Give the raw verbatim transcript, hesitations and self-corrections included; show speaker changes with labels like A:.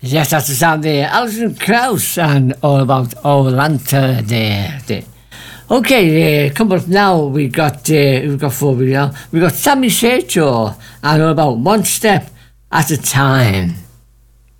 A: Yes, that's the sound there. Alison Krauss and All About Orlanta there. there. Okay, uh, coming up now, we got uh, we've got four now. We got Sammy Sercho and All About One Step at a Time.